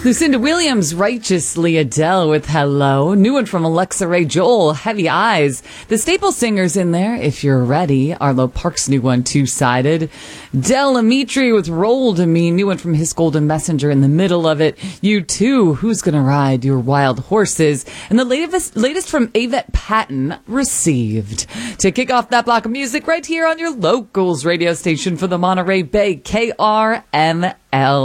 Lucinda Williams, Righteously Adele with Hello. New one from Alexa Ray Joel, Heavy Eyes. The Staple Singers in there, If You're Ready. Arlo Parks' new one, Two-Sided. Del Amitri with Roll to Me. New one from His Golden Messenger in the middle of it. U2, Who's Gonna Ride Your Wild Horses. And the latest from Avett Patton, Received. To kick off that block of music right here on your locals radio station for the Monterey Bay, KRML.